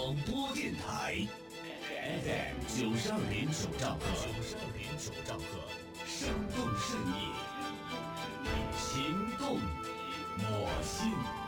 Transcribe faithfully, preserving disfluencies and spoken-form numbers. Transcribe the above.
广播电台 F M 九十二点九兆赫，九十二点九兆赫，生动盛意，情动我心。